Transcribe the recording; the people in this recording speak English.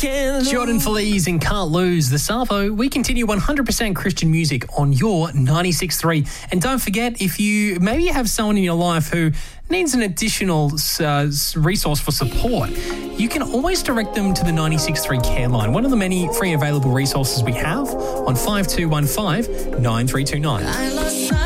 Jordan Feliz and Can't Lose. The Savo. We continue 100% Christian music on your 96.3. And don't forget, if you maybe have someone in your life who needs an additional resource for support, you can always direct them to the 96.3 Care Line, one of the many free available resources we have on 5215 9329.